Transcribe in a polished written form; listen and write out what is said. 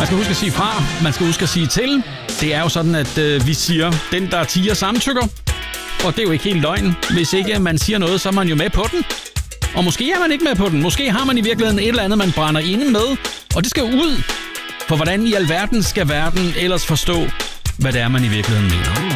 Man skal huske at sige fra, man skal huske at sige til. Det er jo sådan, at vi siger, den der tiger samtykker. Og det er jo ikke helt løgn. Hvis ikke man siger noget, så er man jo med på den. Og måske er man ikke med på den. Måske har man i virkeligheden et eller andet, man brænder inde med. Og det skal ud. For hvordan i alverden skal verden ellers forstå, hvad det er, man i virkeligheden mener?